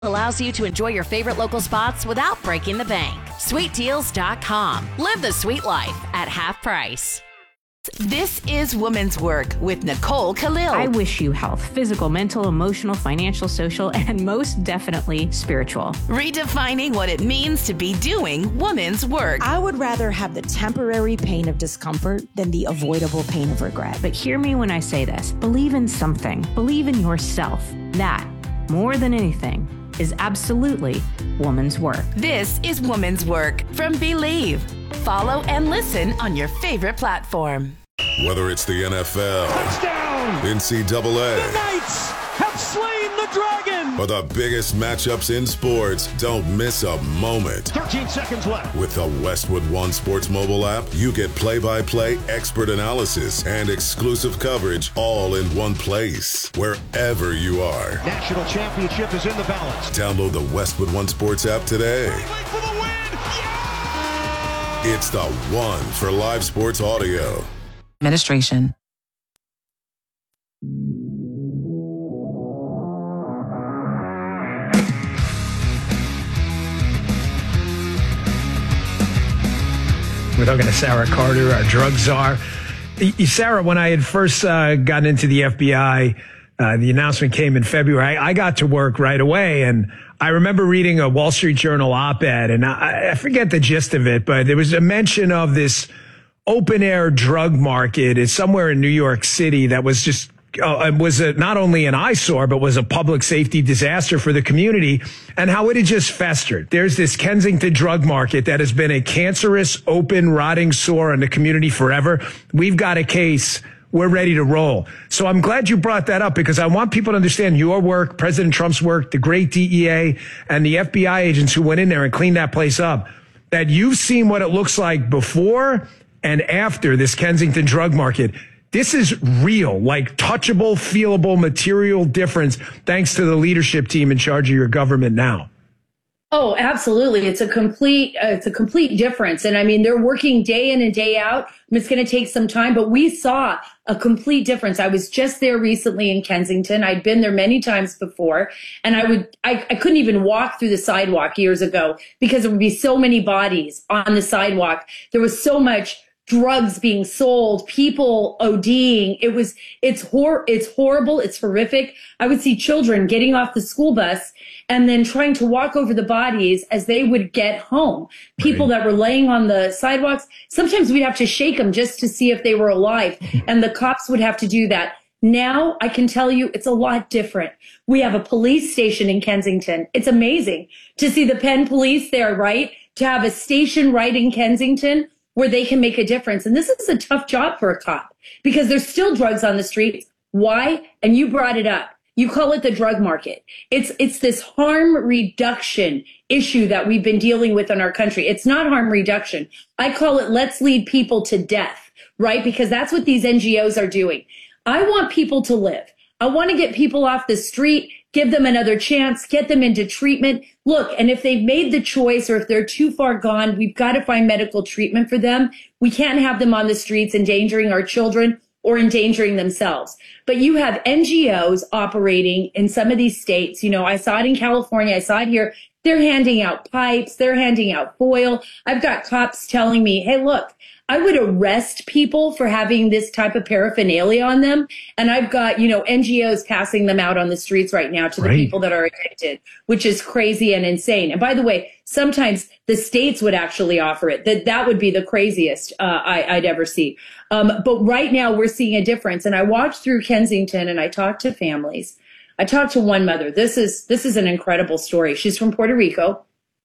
allows you to enjoy your favorite local spots without breaking the bank. SweetDeals.com. Live the sweet life at half price. This is Woman's Work with Nicole Khalil. I wish you health, physical, mental, emotional, financial, social, and most definitely spiritual. Redefining what it means to be doing woman's work. I would rather have the temporary pain of discomfort than the avoidable pain of regret. But hear me when I say this. Believe in something. Believe in yourself. That, more than anything, is absolutely woman's work. This is Woman's Work from Believe. Follow and listen on your favorite platform. Whether it's the NFL, touchdown, NCAA, the Knights have slain the dragon, or the biggest matchups in sports, don't miss a moment. 13 seconds left. With the Westwood One Sports mobile app, you get play-by-play expert analysis and exclusive coverage all in one place, wherever you are. National championship is in the balance. Download the Westwood One Sports app today. For the win. Yeah! It's the one for live sports audio. Administration. We're talking to Sarah Carter, our drug czar. Sarah, when I had first gotten into the FBI, the announcement came in February. I got to work right away, and I remember reading a Wall Street Journal op-ed, and I forget the gist of it, but there was a mention of this open-air drug market. It's somewhere in New York City that was just not only an eyesore, but was a public safety disaster for the community, and how it had just festered. There's this Kensington drug market that has been a cancerous, open, rotting sore in the community forever. We've got a case. We're ready to roll. So I'm glad you brought that up, because I want people to understand your work, President Trump's work, the great DEA, and the FBI agents who went in there and cleaned that place up, that you've seen what it looks like before and after this Kensington drug market. This is real, like touchable, feelable, material difference, thanks to the leadership team in charge of your government now. Oh, absolutely. It's a complete difference. And I mean, they're working day in and day out. It's going to take some time, but we saw a complete difference. I was just there recently in Kensington. I'd been there many times before, and I couldn't even walk through the sidewalk years ago because there would be so many bodies on the sidewalk. There was so much drugs being sold, people ODing. It's horrible. It's horrific. I would see children getting off the school bus and then trying to walk over the bodies as they would get home. People that were laying on the sidewalks, sometimes we'd have to shake them just to see if they were alive. And the cops would have to do that. Now I can tell you it's a lot different. We have a police station in Kensington. It's amazing to see the Penn Police there, right? To have a station right in Kensington where they can make a difference. And this is a tough job for a cop because there's still drugs on the streets. Why? And you brought it up. You call it the drug market. It's this harm reduction issue that we've been dealing with in our country. It's not harm reduction. I call it let's lead people to death, right? Because that's what these NGOs are doing. I want people to live. I want to get people off the street, give them another chance, get them into treatment. Look, and if they've made the choice or if they're too far gone, we've got to find medical treatment for them. We can't have them on the streets endangering our children or endangering themselves. But you have NGOs operating in some of these states. You know, I saw it in California. I saw it here. They're handing out pipes. They're handing out foil. I've got cops telling me, hey, look, I would arrest people for having this type of paraphernalia on them. And I've got, NGOs passing them out on the streets right now to the people that are addicted, which is crazy and insane. And by the way, sometimes the states would actually offer it. That would be the craziest I'd ever see. But right now we're seeing a difference. And I walked through Kensington and I talked to families. I talked to one mother. This is an incredible story. She's from Puerto Rico.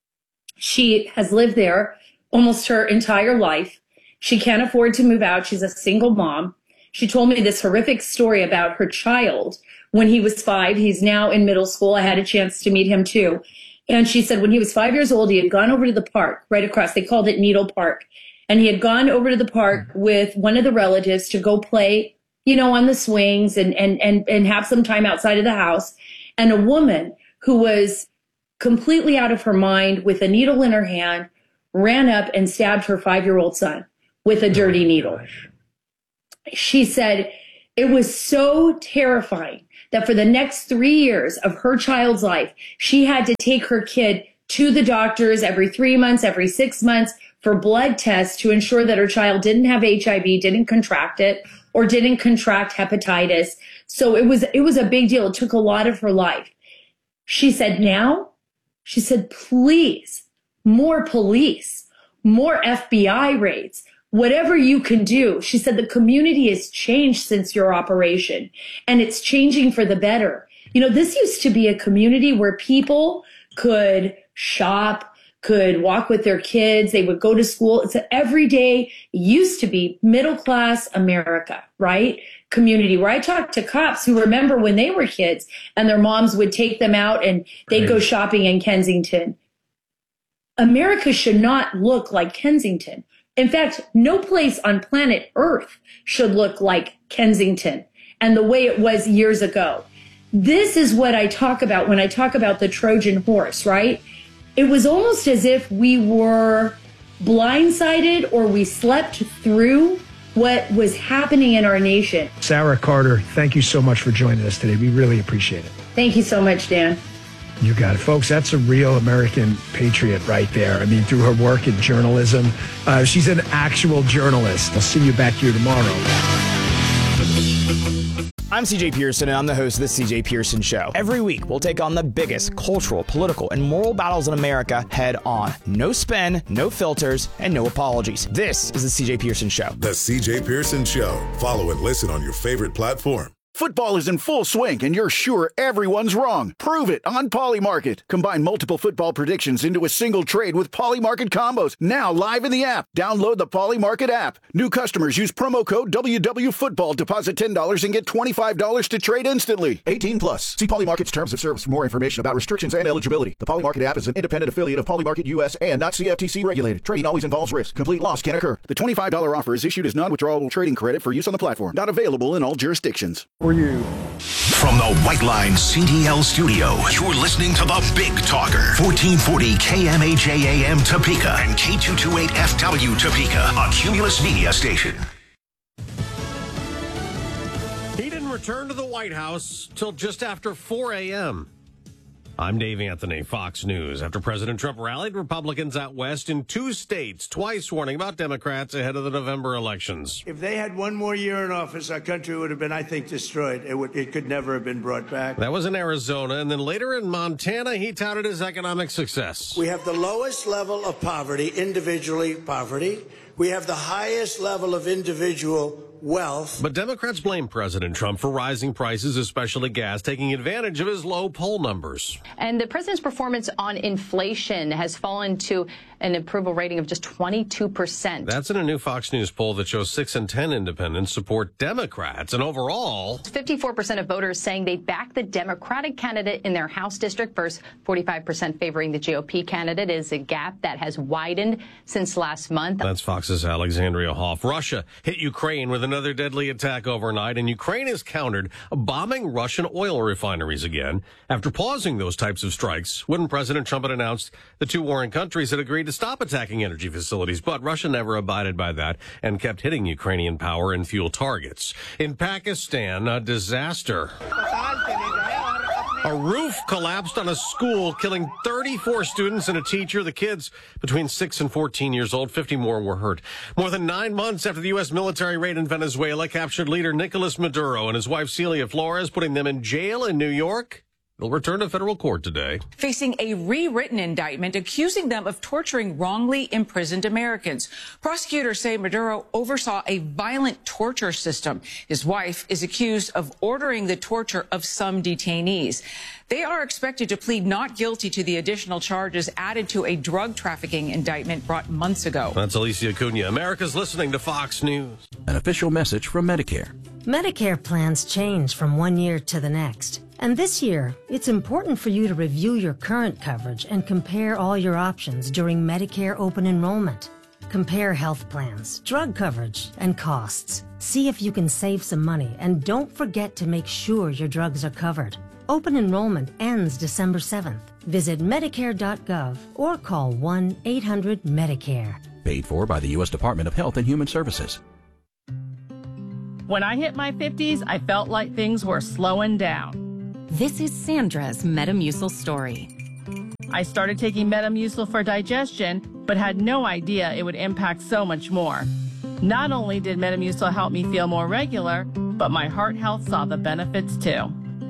She has lived there almost her entire life. She can't afford to move out. She's a single mom. She told me this horrific story about her child when he was 5. He's now in middle school. I had a chance to meet him too. And she said when he was 5 years old, he had gone over to the park right across. They called it Needle Park. And he had gone over to the park with one of the relatives to go play, on the swings and have some time outside of the house. And a woman who was completely out of her mind with a needle in her hand ran up and stabbed her 5-year-old son with a dirty needle. She said It was so terrifying that for the next 3 years of her child's life, she had to take her kid to the doctors every 3 months, every 6 months for blood tests to ensure that her child didn't have HIV, didn't contract it, or didn't contract hepatitis. So it was a big deal. It took a lot of her life. She said, please, more police, more FBI raids, whatever you can do. She said, the community has changed since your operation, and it's changing for the better. You know, this used to be a community where people could shop, could walk with their kids. They would go to school. It's an everyday, used to be middle-class America, right? Community where I talked to cops who remember when they were kids and their moms would take them out and they'd go shopping in Kensington. America should not look like Kensington. In fact, no place on planet Earth should look like Kensington and the way it was years ago. This is what I talk about when I talk about the Trojan horse, right? It was almost as if we were blindsided or we slept through what was happening in our nation. Sarah Carter, thank you so much for joining us today. We really appreciate it. Thank you so much, Dan. You got it, folks. That's a real American patriot right there. I mean, through her work in journalism, she's an actual journalist. I'll see you back here tomorrow. I'm CJ Pearson, and I'm the host of The CJ Pearson Show. Every week, we'll take on the biggest cultural, political, and moral battles in America head on. No spin, no filters, and no apologies. This is The CJ Pearson Show. The CJ Pearson Show. Follow and listen on your favorite platform. Football is in full swing, and you're sure everyone's wrong. Prove it on Polymarket. Combine multiple football predictions into a single trade with Polymarket combos. Now live in the app. Download the Polymarket app. New customers use promo code WWFootball. Deposit $10 and get $25 to trade instantly. 18 plus. See Polymarket's terms of service for more information about restrictions and eligibility. The Polymarket app is an independent affiliate of Polymarket US and not CFTC regulated. Trading always involves risk. Complete loss can occur. The $25 offer is issued as non-withdrawable trading credit for use on the platform. Not available in all jurisdictions. You. From the White Line CDL studio, you're listening to the Big Talker, 1440 KMAJ-AM Topeka and K228FW Topeka, a Cumulus Media station. He didn't return to the White House till just after 4 a.m. I'm Dave Anthony, Fox News. After President Trump rallied Republicans out west in 2 states, twice warning about Democrats ahead of the November elections. If they had one more year in office, our country would have been, I think, destroyed. It could never have been brought back. That was in Arizona, and then later in Montana, he touted his economic success. We have the lowest level of poverty, individually poverty. We have the highest level of individual wealth. But Democrats blame President Trump for rising prices, especially gas, taking advantage of his low poll numbers. And the president's performance on inflation has fallen to an approval rating of just 22%. That's in a new Fox News poll that shows 6 in 10 independents support Democrats. And overall, 54% of voters saying they back the Democratic candidate in their House district versus 45% favoring the GOP candidate is a gap that has widened since last month. That's Fox's Alexandria Hoff. Russia hit Ukraine with another deadly attack overnight, and Ukraine has countered bombing Russian oil refineries again after pausing those types of strikes when President Trump had announced the 2 warring countries had agreed to stop attacking energy facilities. But Russia never abided by that and kept hitting Ukrainian power and fuel targets. In Pakistan, a disaster. A roof collapsed on a school, killing 34 students and a teacher. The kids between 6 and 14 years old. 50 more were hurt. More than 9 months after the U.S. military raid in Venezuela captured leader Nicolas Maduro and his wife Celia Flores, putting them in jail in New York. They'll return to federal court today, facing a rewritten indictment accusing them of torturing wrongly imprisoned Americans. Prosecutors say Maduro oversaw a violent torture system. His wife is accused of ordering the torture of some detainees. They are expected to plead not guilty to the additional charges added to a drug trafficking indictment brought months ago. That's Alicia Cunha. America's listening to Fox News. An official message from Medicare. Medicare plans change from one year to the next. And this year, it's important for you to review your current coverage and compare all your options during Medicare open enrollment. Compare health plans, drug coverage, and costs. See if you can save some money, and don't forget to make sure your drugs are covered. Open enrollment ends December 7th. Visit Medicare.gov or call 1-800-MEDICARE. Paid for by the U.S. Department of Health and Human Services. When I hit my 50s, I felt like things were slowing down. This is Sandra's Metamucil story. I started taking Metamucil for digestion, but had no idea it would impact so much more. Not only did Metamucil help me feel more regular, but my heart health saw the benefits too.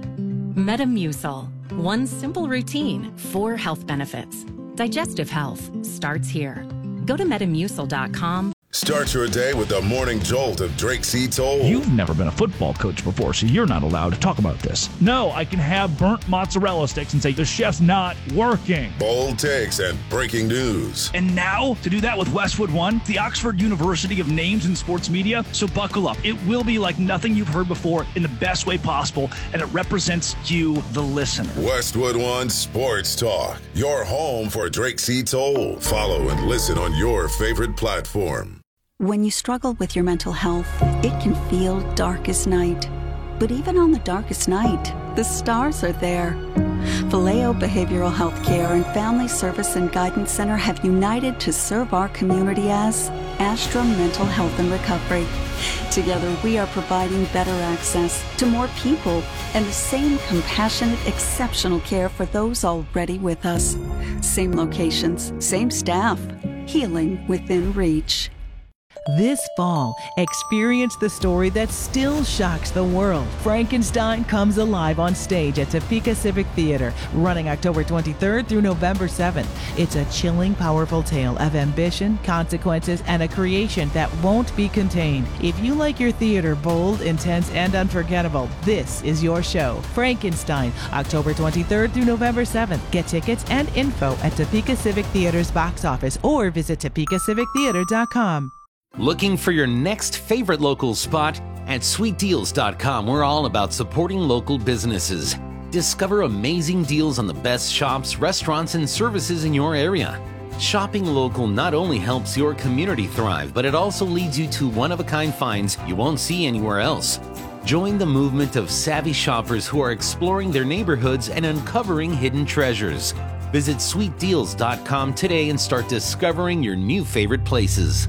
Metamucil. One simple routine, 4 health benefits. Digestive health starts here. Go to Metamucil.com. Start your day with the morning jolt of Drake C. Toll. You've never been a football coach before, so you're not allowed to talk about this. No, I can have burnt mozzarella sticks and say the chef's not working. Bold takes and breaking news. And now, to do that with Westwood One, the Oxford University of Names in Sports Media. So buckle up. It will be like nothing you've heard before in the best way possible, and it represents you, the listener. Westwood One Sports Talk, your home for Drake C. Toll. Follow and listen on your favorite platform. When you struggle with your mental health, it can feel dark as night. But even on the darkest night, the stars are there. Vallejo Behavioral Health Care and Family Service and Guidance Center have united to serve our community as Astra Mental Health and Recovery. Together, we are providing better access to more people and the same compassionate, exceptional care for those already with us. Same locations, same staff, healing within reach. This fall, experience the story that still shocks the world. Frankenstein comes alive on stage at Topeka Civic Theater, running October 23rd through November 7th. It's a chilling, powerful tale of ambition, consequences, and a creation that won't be contained. If you like your theater bold, intense, and unforgettable, this is your show. Frankenstein, October 23rd through November 7th. Get tickets and info at Topeka Civic Theater's box office or visit topekacivictheater.com. Looking for your next favorite local spot? At sweetdeals.com, we're all about supporting local businesses. Discover amazing deals on the best shops, restaurants, and services in your area. Shopping local not only helps your community thrive, but it also leads you to one-of-a-kind finds you won't see anywhere else. Join the movement of savvy shoppers who are exploring their neighborhoods and uncovering hidden treasures. Visit sweetdeals.com today and start discovering your new favorite places.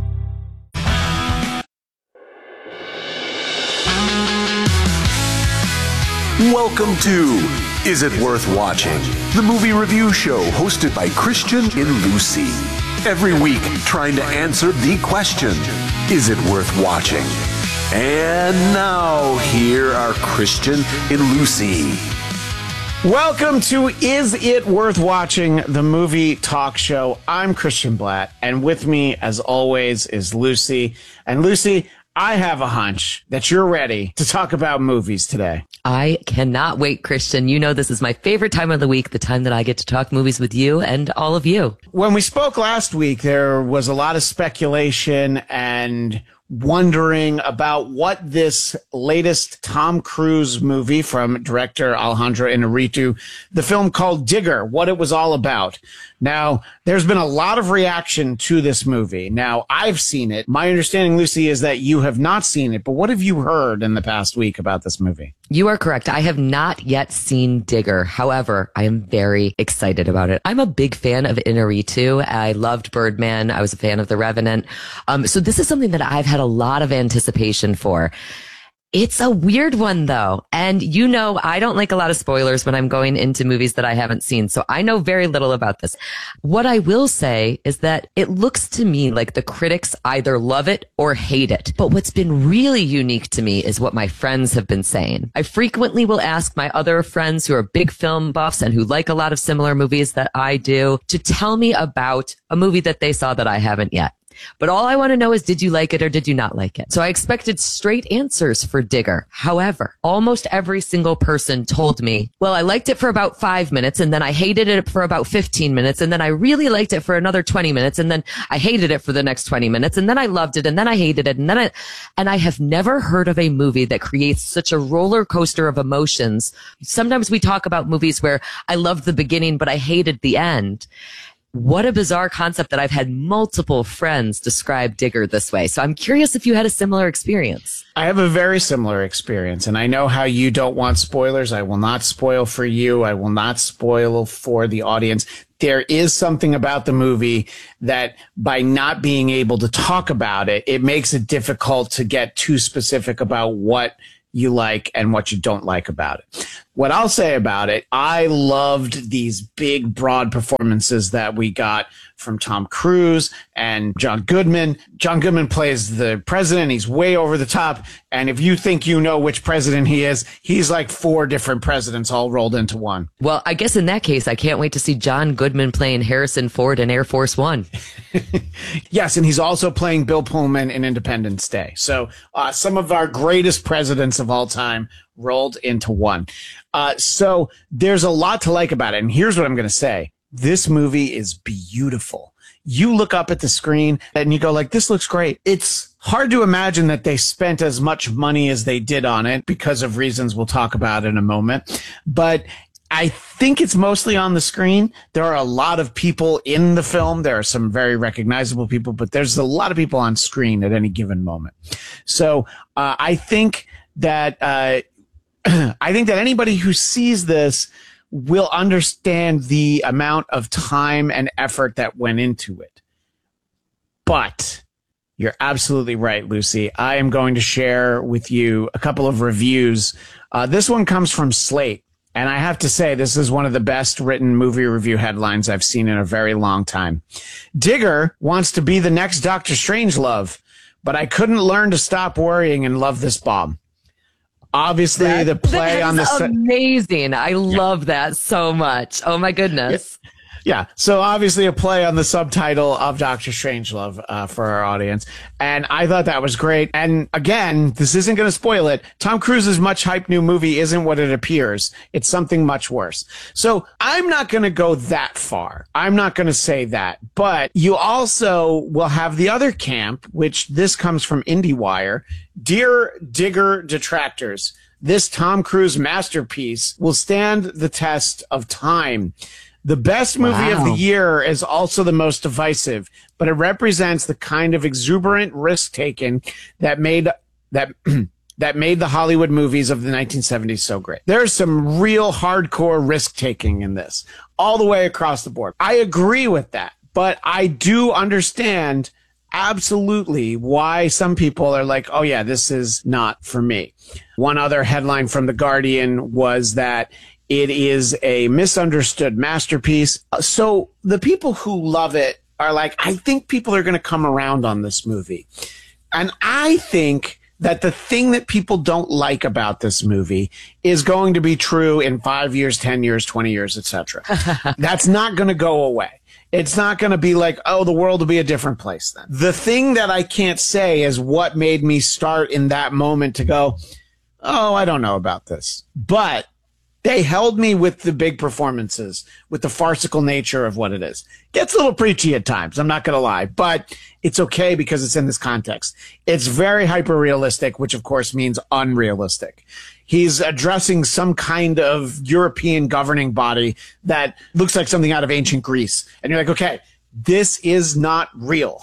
Welcome to Is It Worth Watching? The movie review show hosted by Christian and Lucy. Every week trying to answer the question, is it worth watching? And now, here are Christian and Lucy. Welcome to Is It Worth Watching, the movie talk show. I'm Christian Blatt, and with me, as always, is Lucy. And Lucy, I have a hunch that you're ready to talk about movies today. I cannot wait, Christian. You know this is my favorite time of the week, the time that I get to talk movies with you and all of you. When we spoke last week, there was a lot of speculation and wondering about what this latest Tom Cruise movie from director Alejandro Inarritu, the film called Digger, what it was all about. Now, there's been a lot of reaction to this movie. Now, I've seen it. My understanding, Lucy, is that you have not seen it, but what have you heard in the past week about this movie? You are correct. I have not yet seen Digger. However, I am very excited about it. I'm a big fan of Inarritu. I loved Birdman. I was a fan of The Revenant. So this is something that I've had a lot of anticipation for. It's a weird one, though. And you know, I don't like a lot of spoilers when I'm going into movies that I haven't seen. So I know very little about this. What I will say is that it looks to me like the critics either love it or hate it. But what's been really unique to me is what my friends have been saying. I frequently will ask my other friends who are big film buffs and who like a lot of similar movies that I do to tell me about a movie that they saw that I haven't yet. But all I want to know is, did you like it or did you not like it? So I expected straight answers for Digger. However, almost every single person told me, well, I liked it for about 5 minutes and then I hated it for about 15 minutes and then I really liked it for another 20 minutes and then I hated it for the next 20 minutes and then I loved it and then I hated it and I have never heard of a movie that creates such a roller coaster of emotions. Sometimes we talk about movies where I loved the beginning but I hated the end. what a bizarre concept that I've had multiple friends describe Digger this way. So I'm curious if you had a similar experience. I have a very similar experience, and I know how you don't want spoilers. I will not spoil for you. I will not spoil for the audience. There is something about the movie that by not being able to talk about it, it makes it difficult to get too specific about what you like and what you don't like about it. What I'll say about it, I loved these big, broad performances that we got from Tom Cruise and John Goodman. John Goodman plays the president. He's way over the top. And if you think you know which president he is, he's like 4 different presidents all rolled into one. Well, I guess in that case, I can't wait to see John Goodman playing Harrison Ford in Air Force One. Yes, and he's also playing Bill Pullman in Independence Day. So some of our greatest presidents of all time rolled into one. So there's a lot to like about it. And here's what I'm going to say. This movie is beautiful. You look up at the screen and you go like, this looks great. It's hard to imagine that they spent as much money as they did on it because of reasons we'll talk about in a moment. But I think it's mostly on the screen. There are a lot of people in the film. There are some very recognizable people, but there's a lot of people on screen at any given moment. So I think that anybody who sees this will understand the amount of time and effort that went into it. But you're absolutely right, Lucy. I am going to share with you a couple of reviews. This one comes from Slate. And I have to say, this is one of the best written movie review headlines I've seen in a very long time. Digger wants to be the next Dr. Strangelove, but I couldn't learn to stop worrying and love this bomb. Obviously, the play on the amazing. I love that so much. Oh my goodness. Yeah. So obviously a play on the subtitle of Dr. Strangelove for our audience. And I thought that was great. And again, this isn't going to spoil it. Tom Cruise's much hyped new movie isn't what it appears. It's something much worse. So I'm not going to go that far. I'm not going to say that. But you also will have the other camp, which this comes from IndieWire. Dear Digger detractors, this Tom Cruise masterpiece will stand the test of time. The best movie of the year is also the most divisive, but it represents the kind of exuberant risk-taking that made the Hollywood movies of the 1970s so great. There's some real hardcore risk-taking in this, all the way across the board. I agree with that, but I do understand absolutely why some people are like, oh yeah, this is not for me. One other headline from The Guardian was that it is a misunderstood masterpiece. So the people who love it are like, I think people are going to come around on this movie. And I think that the thing that people don't like about this movie is going to be true in 5 years, 10 years, 20 years, etc. That's not going to go away. It's not going to be like, oh, the world will be a different place then. The thing that I can't say is what made me start in that moment to go, oh, I don't know about this. But they held me with the big performances, with the farcical nature of what it is. Gets a little preachy at times, I'm not going to lie, but it's okay because it's in this context. It's very hyper-realistic, which of course means unrealistic. He's addressing some kind of European governing body that looks like something out of ancient Greece. And you're like, okay, this is not real.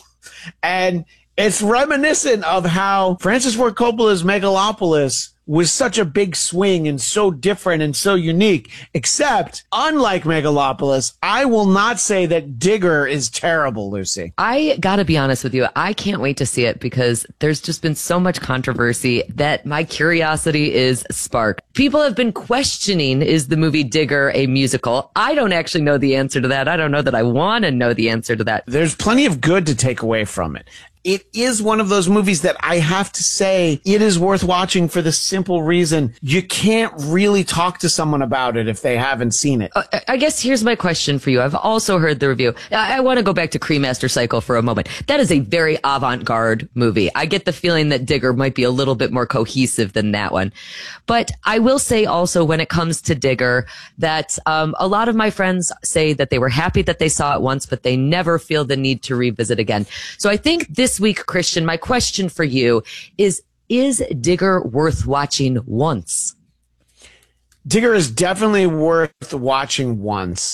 And it's reminiscent of how Francis Ford Coppola's Megalopolis was such a big swing and so different and so unique, except unlike Megalopolis, I will not say that Digger is terrible, Lucy. I gotta be honest with you. I can't wait to see it because there's just been so much controversy that my curiosity is sparked. People have been questioning, is the movie Digger a musical? I don't actually know the answer to that. I don't know that I want to know the answer to that. There's plenty of good to take away from it. It is one of those movies that I have to say it is worth watching for the simple reason you can't really talk to someone about it if they haven't seen it. I guess here's my question for you. I've also heard the review. I want to go back to Cremaster Cycle for a moment. That is a very avant-garde movie. I get the feeling that Digger might be a little bit more cohesive than that one. But I will say also when it comes to Digger that a lot of my friends say that they were happy that they saw it once, but they never feel the need to revisit again. So I think this week, Christian, my question for you is Digger worth watching once? Digger is definitely worth watching once.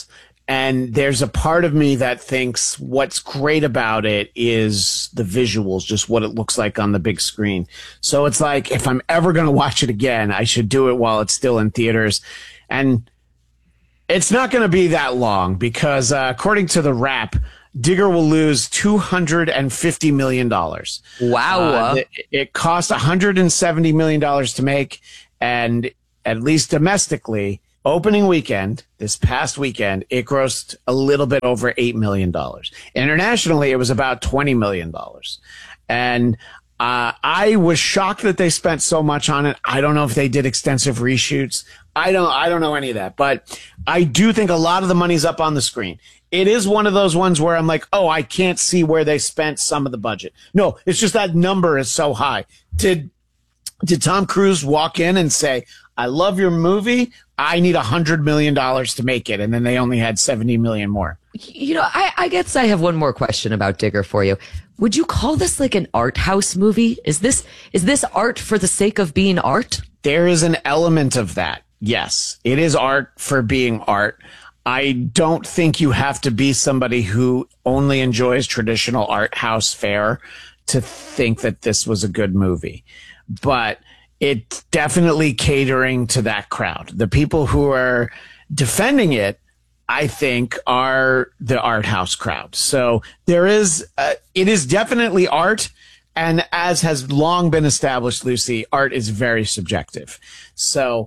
And there's a part of me that thinks what's great about it is the visuals, just what it looks like on the big screen. So it's like, if I'm ever going to watch it again, I should do it while it's still in theaters. And it's not going to be that long because according to The Wrap, Digger will lose $250 million. Wow. It cost $170 million to make, and at least domestically, opening weekend, this past weekend, it grossed a little bit over $8 million. Internationally, it was about $20 million. And I was shocked that they spent so much on it. I don't know if they did extensive reshoots. I don't know any of that, but I do think a lot of the money's up on the screen. It is one of those ones where I'm like, oh, I can't see where they spent some of the budget. No, it's just that number is so high. Did Tom Cruise walk in and say, I love your movie, I need $100 million to make it, and then they only had $70 million more? You know, I guess I have one more question about Digger for you. Would you call this like an art house movie? Is this art for the sake of being art? There is an element of that. Yes, it is art for being art. I don't think you have to be somebody who only enjoys traditional art house fare to think that this was a good movie. But it's definitely catering to that crowd. The people who are defending it, I think, are the art house crowd. So there is, it is definitely art. And as has long been established, Lucy, art is very subjective. So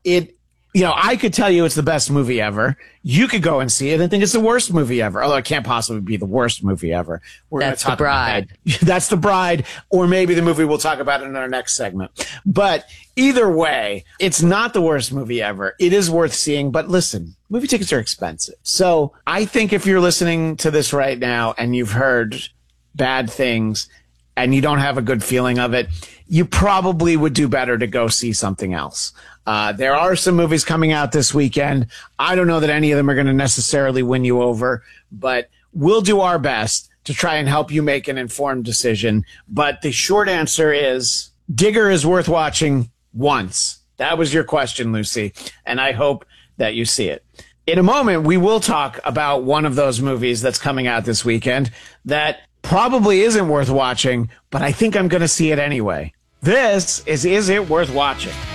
I could tell you it's the best movie ever. You could go and see it and think it's the worst movie ever. Although it can't possibly be the worst movie ever. That's The Bride. That's The Bride, or maybe the movie we'll talk about in our next segment. But either way, it's not the worst movie ever. It is worth seeing. But listen, movie tickets are expensive. So I think if you're listening to this right now and you've heard bad things and you don't have a good feeling of it, you probably would do better to go see something else. There are some movies coming out this weekend. I don't know that any of them are going to necessarily win you over, but we'll do our best to try and help you make an informed decision. But the short answer is Digger is worth watching once. That was your question, Lucy, and I hope that you see it. In a moment, we will talk about one of those movies that's coming out this weekend that probably isn't worth watching, but I think I'm going to see it anyway. This is It Worth Watching?